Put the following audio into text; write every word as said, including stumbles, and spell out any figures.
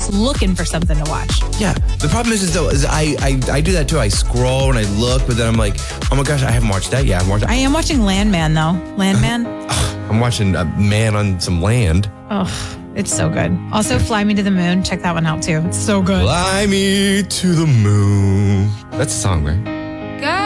just looking for something to watch. Yeah. The problem is, is though, is I, I I do that too. I scroll and I look, but then I'm like, oh my gosh, I haven't watched that yet. I'm, watching, I am watching Landman, though. Landman? I'm watching a man on some land. Oh, it's so good. Also, Fly Me to the Moon. Check that one out, too. It's so good. Fly me to the moon. That's a song, right?